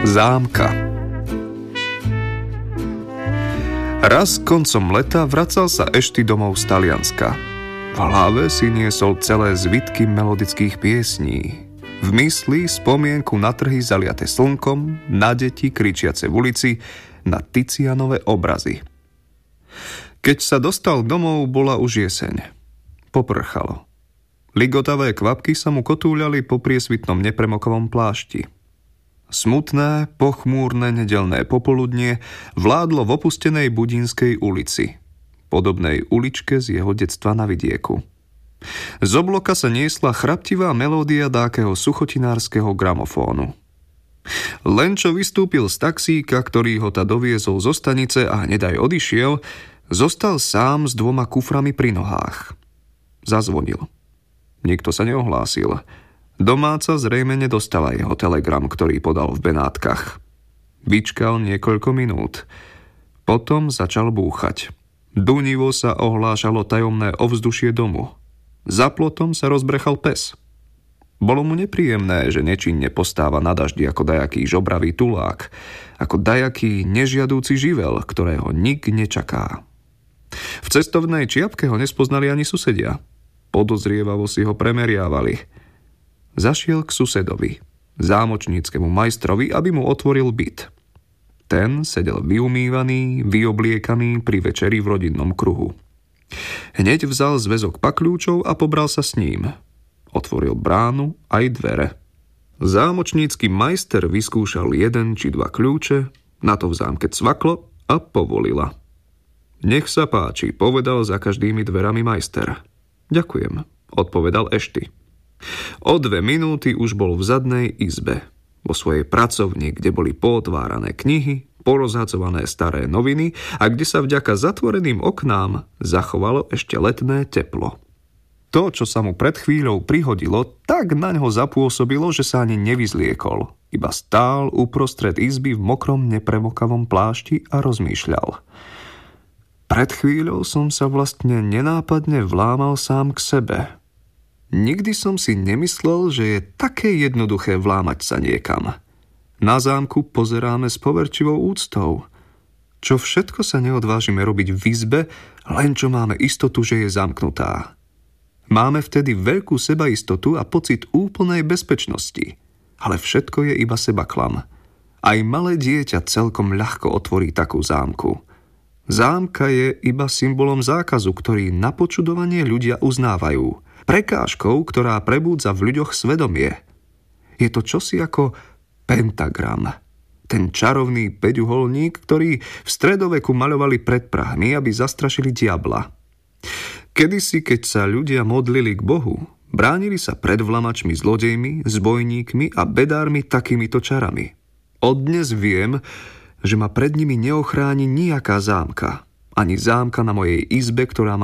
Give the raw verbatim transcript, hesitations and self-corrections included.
Zámka. Raz koncom leta vracal sa Ešty domov z Talianska. V hlave si niesol celé zvitky melodických piesní. V mysli spomienku na trhy zaliate slnkom, na deti kričiace v ulici, na Tizianove obrazy. Keď sa dostal domov, bola už jeseň. Poprchalo. Ligotavé kvapky sa mu kotúľali po priesvitnom nepremokovom plášti. Smutné, pochmúrne nedeľné popoludnie vládlo v opustenej Budínskej ulici, podobnej uličke z jeho detstva na vidieku. Z obloka sa niesla chraptivá melódia dákeho suchotinárskeho gramofónu. Len čo vystúpil z taxíka, ktorý ho ta doviezol zo stanice a hneď aj odišiel, zostal sám s dvoma kuframi pri nohách. Zazvonil. Nikto sa neohlásil. Domáca zrejme nedostala jeho telegram, ktorý podal v Benátkach. Vyčkal niekoľko minút. Potom začal búchať. Dunivo sa ohlášalo tajomné ovzdušie domu. Za plotom sa rozbrechal pes. Bolo mu nepríjemné, že nečinne postáva na daždi ako dajaký žobravý tulák, ako dajaký nežiadúci živel, ktorého nik nečaká. V cestovnej čiapke ho nespoznali ani susedia. Podozrievavo si ho premeriavali. Zašiel k susedovi, zámočníckemu majstrovi, aby mu otvoril byt. Ten sedel vyumývaný, vyobliekaný pri večeri v rodinnom kruhu. Hneď vzal zväzok pakľúčov a pobral sa s ním. Otvoril bránu aj dvere. Zámočnícky majster vyskúšal jeden či dva kľúče, na to v zámke cvaklo a povolila. Nech sa páči, povedal za každými dverami majster. Ďakujem, odpovedal Ešty. O dve minúty už bol v zadnej izbe, vo svojej pracovni, kde boli pootvárané knihy, porozhadzované staré noviny a kde sa vďaka zatvoreným oknám zachovalo ešte letné teplo. To, čo sa mu pred chvíľou prihodilo, tak naňho zapôsobilo, že sa ani nevyzliekol, iba stál uprostred izby v mokrom nepremokavom plášti a rozmýšľal. Pred chvíľou som sa vlastne nenápadne vlámal sám k sebe. Nikdy som si nemyslel, že je také jednoduché vlámať sa niekam. Na zámku pozeráme s poverčivou úctou. Čo všetko sa neodvážime robiť v izbe, len čo máme istotu, že je zamknutá. Máme vtedy veľkú sebaistotu a pocit úplnej bezpečnosti. Ale všetko je iba sebaklam. Aj malé dieťa celkom ľahko otvorí takú zámku. Zámka je iba symbolom zákazu, ktorý na počudovanie ľudia uznávajú. Prekážkou, ktorá prebúdza v ľuďoch svedomie. Je to čosi ako pentagram. Ten čarovný päťuholník, ktorý v stredoveku maľovali pred prahmi, aby zastrašili diabla. Kedysi, keď sa ľudia modlili k Bohu, bránili sa pred vlamačmi, zlodejmi, zbojníkmi a bedármi takýmito čarami. Od dnes viem, že ma pred nimi neochráni nijaká zámka. Ani zámka na mojej izbe, ktorá